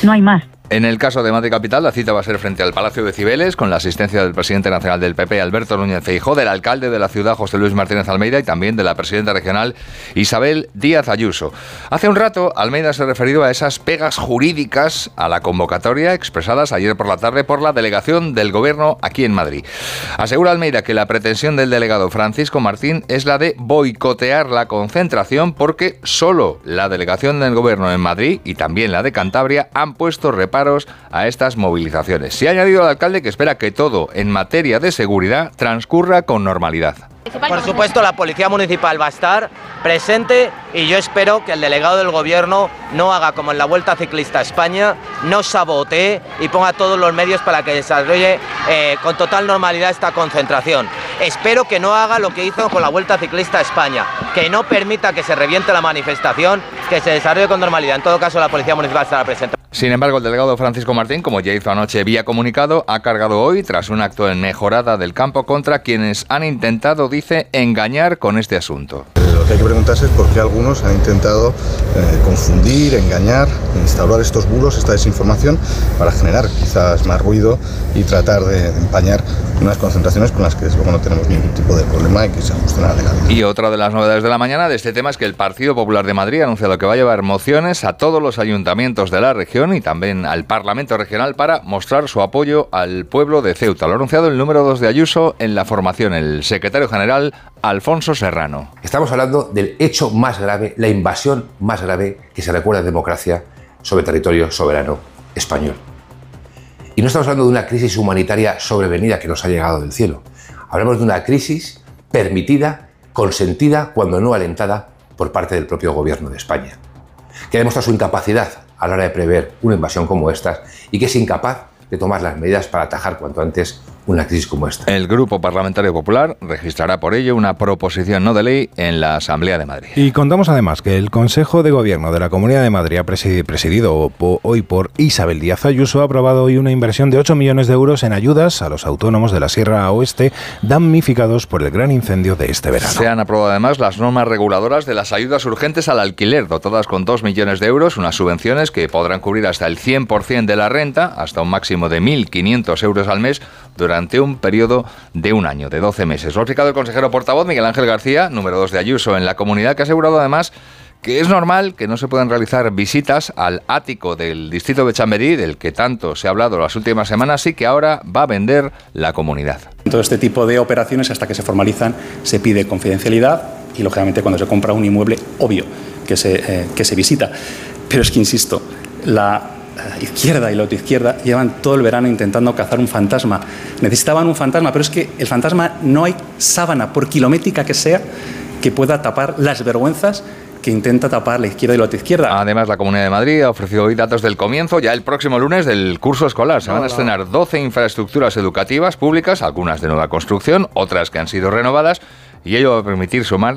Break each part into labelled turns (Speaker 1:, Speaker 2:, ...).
Speaker 1: No hay más.
Speaker 2: En el caso de Madrid Capital, la cita va a ser frente al Palacio de Cibeles, con la asistencia del presidente nacional del PP, Alberto Núñez Feijóo, del alcalde de la ciudad, José Luis Martínez Almeida, y también de la presidenta regional, Isabel Díaz Ayuso. Hace un rato, Almeida se ha referido a esas pegas jurídicas a la convocatoria expresadas ayer por la tarde por la delegación del Gobierno aquí en Madrid. Asegura Almeida que la pretensión del delegado Francisco Martín es la de boicotear la concentración porque solo la delegación del Gobierno en Madrid y también la de Cantabria han puesto reparos a estas movilizaciones. Se ha añadido al alcalde que espera que todo en materia de seguridad transcurra con normalidad.
Speaker 3: Por supuesto, la Policía Municipal va a estar presente y yo espero que el delegado del Gobierno no haga como en la Vuelta Ciclista a España, no sabotee y ponga todos los medios para que desarrolle con total normalidad esta concentración. Espero que no haga lo que hizo con la Vuelta Ciclista a España, que no permita que se reviente la manifestación, que se desarrolle con normalidad. En todo caso, la Policía Municipal estará presente.
Speaker 2: Sin embargo, el delegado Francisco Martín, como ya hizo anoche vía comunicado, ha cargado hoy, tras un acto en Mejorada del Campo, contra quienes han intentado, dice, engañar con este asunto.
Speaker 4: Lo que hay que preguntarse es por qué algunos han intentado confundir, engañar, instaurar estos bulos, esta desinformación, para generar quizás más ruido y tratar de empañar unas concentraciones con las que desde luego no tenemos ningún tipo de problema y que se ajusten a la legalidad.
Speaker 2: Y otra de las novedades de la mañana de este tema es que el Partido Popular de Madrid ha anunciado que va a llevar mociones a todos los ayuntamientos de la región y también al Parlamento Regional para mostrar su apoyo al pueblo de Ceuta. Lo ha anunciado el número 2 de Ayuso en la formación, el secretario general Alfonso Serrano.
Speaker 5: Estamos hablando del hecho más grave, la invasión más grave que se recuerda en democracia sobre territorio soberano español. Y no estamos hablando de una crisis humanitaria sobrevenida que nos ha llegado del cielo. Hablamos de una crisis permitida, consentida, cuando no alentada, por parte del propio gobierno de España, que ha demostrado su incapacidad a la hora de prever una invasión como esta y que es incapaz de tomar las medidas para atajar cuanto antes una crisis como esta.
Speaker 2: El Grupo Parlamentario Popular registrará por ello una proposición no de ley en la Asamblea de Madrid.
Speaker 6: Y contamos además que el Consejo de Gobierno de la Comunidad de Madrid, presidido hoy por Isabel Díaz Ayuso, ha aprobado hoy una inversión de 8 millones de euros en ayudas a los autónomos de la Sierra Oeste damnificados por el gran incendio de este verano.
Speaker 2: Se han aprobado además las normas reguladoras de las ayudas urgentes al alquiler, dotadas con 2 millones de euros, unas subvenciones que podrán cubrir hasta el 100% de la renta, hasta un máximo de 1.500 euros al mes, durante un periodo de un año, de 12 meses. Lo ha explicado el consejero portavoz Miguel Ángel García, número 2 de Ayuso en la comunidad, que ha asegurado además que es normal que no se puedan realizar visitas al ático del distrito de Chamberí, del que tanto se ha hablado las últimas semanas y que ahora va a vender la comunidad.
Speaker 7: Todo este tipo de operaciones, hasta que se formalizan, se pide confidencialidad y, lógicamente, cuando se compra un inmueble, obvio que se visita. Pero es que, insisto, la izquierda y la autoizquierda llevan todo el verano intentando cazar un fantasma. Necesitaban un fantasma, pero es que el fantasma, no hay sábana, por kilométrica que sea, que pueda tapar las vergüenzas que intenta tapar la izquierda y la autoizquierda.
Speaker 2: Además, la Comunidad de Madrid ha ofrecido hoy datos del comienzo, ya el próximo lunes, del curso escolar. Se van a estrenar 12 infraestructuras educativas públicas, algunas de nueva construcción, otras que han sido renovadas, y ello va a permitir sumar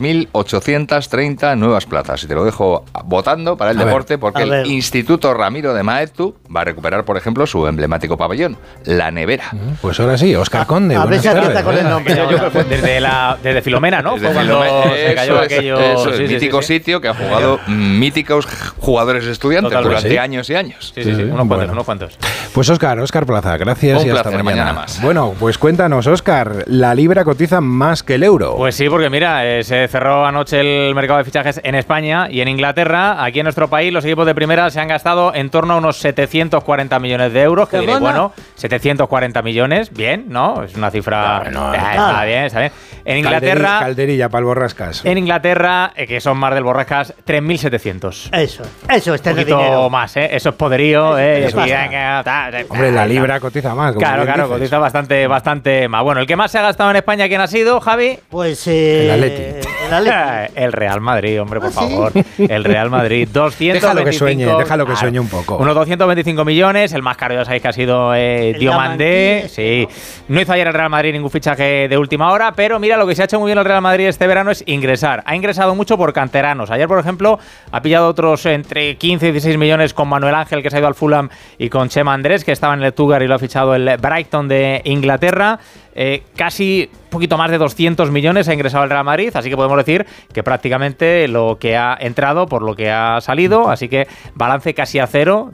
Speaker 2: 3.830 nuevas plazas. Y te lo dejo votando para el deporte, porque el Instituto Ramiro de Maeztu va a recuperar, por ejemplo, su emblemático pabellón, la Nevera.
Speaker 6: Pues ahora sí, Óscar Conde.
Speaker 8: A ver si acierta con el nombre. Desde Filomena, ¿no?
Speaker 2: Desde Filomena, se cayó aquello. Mítico sitio que ha jugado míticos jugadores estudiantes durante años y años.
Speaker 8: Sí, unos cuantos.
Speaker 6: Pues Óscar Plaza, gracias
Speaker 2: y
Speaker 6: hasta
Speaker 2: mañana más.
Speaker 6: Bueno, pues cuéntanos, Óscar, la libra cotiza más que el euro.
Speaker 8: Pues sí, porque mira, se cerró anoche el mercado de fichajes en España y en Inglaterra. Aquí en nuestro país los equipos de primera se han gastado en torno a unos 740 millones de euros. Que diréis, bueno, 740 millones, bien, ¿no? Es una cifra... Está bien. En Inglaterra...
Speaker 6: Calderilla para el Borrascas.
Speaker 8: En Inglaterra, que son más del Borrascas, 3.700.
Speaker 9: Eso es tener dinero.
Speaker 8: Un poquito más, ¿eh? Eso es poderío, ¿eh?
Speaker 6: Hombre, la libra cotiza más.
Speaker 8: Claro, cotiza bastante más. Bueno, el que más se ha gastado en España, ¿quién ha sido, Javi?
Speaker 9: Pues
Speaker 6: el Atleti.
Speaker 8: El Real Madrid, hombre, por favor. El Real Madrid, 225.
Speaker 6: Déjalo que sueñe un poco.
Speaker 8: Unos 225 millones. El más caro ya sabéis que ha sido Diomandé. Sí. No hizo ayer el Real Madrid ningún fichaje de última hora, pero mira, lo que se ha hecho muy bien el Real Madrid este verano es ingresar. Ha ingresado mucho por canteranos. Ayer, por ejemplo, ha pillado otros entre 15 y 16 millones con Manuel Ángel, que se ha ido al Fulham, y con Chema Andrés, que estaba en el Tugar y lo ha fichado el Brighton de Inglaterra. Casi un poquito más de 200 millones ha ingresado el Real Madrid, así que podemos decir que prácticamente lo que ha entrado por lo que ha salido, así que balance casi a cero